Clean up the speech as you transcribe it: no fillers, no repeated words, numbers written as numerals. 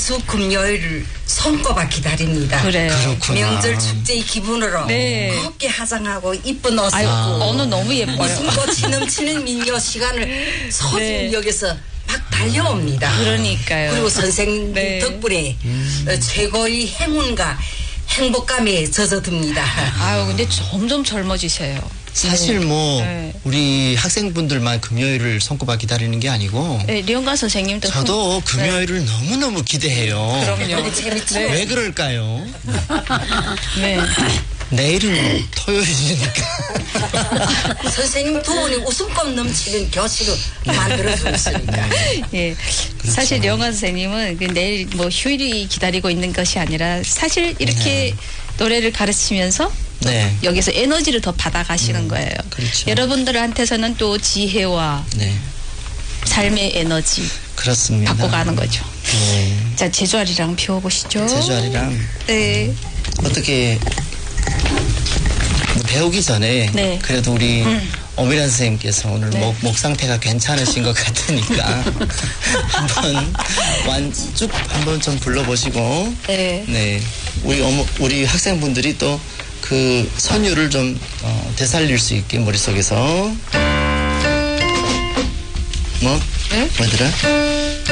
매수 금요일을 손꼽아 기다립니다. 그래요. 그렇구나. 명절 축제의 기분으로 네. 곱게 화장하고 이쁜 옷 아유, 입고 오늘 너무 예뻐요. 웃음꽃이 넘치는 민요 시간을 소중히 네. 여기서 막 달려옵니다. 그러니까요. 그리고 선생님 네. 덕분에 최고의 행운과 행복감에 젖어듭니다. 아유, 근데 점점 젊어지세요. 사실 뭐 네. 우리 학생분들만 금요일을 손꼽아 기다리는 게 아니고 네, 리언가 선생님도 저도 금요일을 너무너무 기대해요. 그럼요. 재밌죠? 네. 왜 그럴까요? 네. 내일은 토요일이니까. 선생님 도훈이 웃음꽃 넘치는 교실을 만들어주고 있으니까. 예. 사실 령아 선생님은 그 내일 뭐 휴일이 기다리고 있는 것이 아니라 사실 이렇게 노래를 가르치면서 네. 여기서 에너지를 더 받아가시는 거예요. 그렇죠. 여러분들한테서는 또 지혜와 네. 삶의 에너지 그렇습니다. 받고 가는 거죠. 네. 자, 제주알이랑 배워보시죠. 제주알이랑 네. 어떻게 배우기 전에 네. 그래도 우리 오미란 선생님께서 오늘 목 상태가 괜찮으신 것 같으니까 한번 쭉 한번 좀 불러보시고 네. 네 우리 학생분들이 또 그 선율을 좀 되살릴 수 있게 머릿속에서 뭐더라?